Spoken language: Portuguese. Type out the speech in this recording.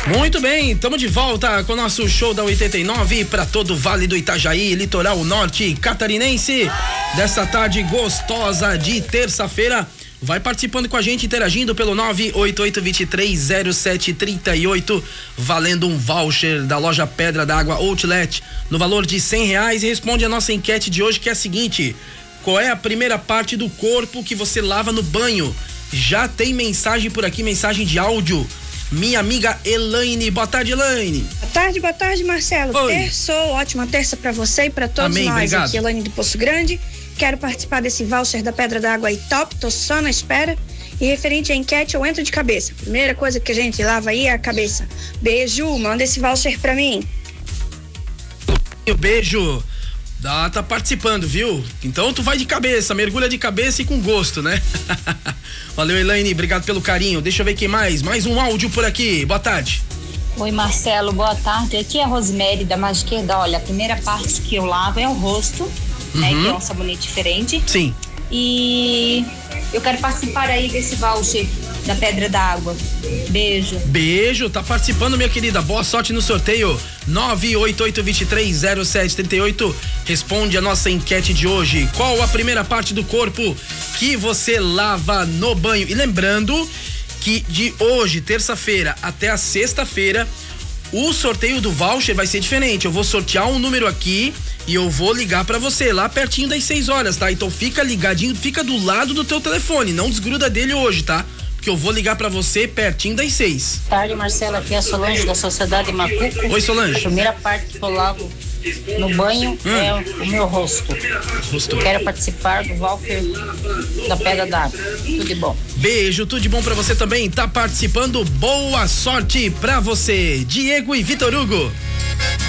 Muito bem, estamos de volta com o nosso show da 89 para todo o Vale do Itajaí, litoral norte catarinense, dessa tarde gostosa de terça-feira. Vai participando com a gente, interagindo pelo 988230738, valendo um voucher da loja Pedra d'Água Outlet no valor de R$100, e responde a nossa enquete de hoje, que é a seguinte: qual é a primeira parte do corpo que você lava no banho? Já tem mensagem por aqui, mensagem de áudio. Minha amiga Elaine. Boa tarde, Elaine. Boa tarde, Marcelo. Terçou, ótima terça pra você e pra todos. Amém, nós. obrigado. Aqui, Elaine do Poço Grande. Quero participar desse voucher da Pedra d'Água aí top, tô só na espera. E referente à enquete, eu entro de cabeça. Primeira coisa que a gente lava aí é a cabeça. Beijo, manda esse voucher pra mim. Beijo. Tá participando, viu? Então tu vai de cabeça, mergulha de cabeça e com gosto, né? Valeu, Elaine, obrigado pelo carinho. Deixa eu ver quem mais. Mais um áudio por aqui. Boa tarde. Oi, Marcelo, boa tarde. Aqui é a Rosemary da Magiquerda. Olha, a primeira parte que eu lavo é o rosto, né? Que é um sabonete diferente. Sim. E eu quero participar aí desse voucher da Pedra d'Água. Beijo. Beijo, tá participando, minha querida. Boa sorte no sorteio. 988230738. Responde a nossa enquete de hoje. Qual a primeira parte do corpo que você lava no banho? E lembrando que de hoje, terça-feira, até a sexta-feira, o sorteio do voucher vai ser diferente. Eu vou sortear um número aqui e eu vou ligar pra você lá pertinho das 6 horas, tá? Então fica ligadinho, fica do lado do teu telefone, não desgruda dele hoje, tá? Que eu vou ligar pra você pertinho das 6. Boa tarde, Marcelo. Aqui é a Solange da Sociedade Macuco. Oi, Solange. A primeira parte que eu lavo no banho é o meu rosto. Quero participar do voucher da Pedra d'Água. Tudo de bom. Beijo, tudo de bom pra você também. Tá participando, boa sorte pra você. Diego e Vitor Hugo.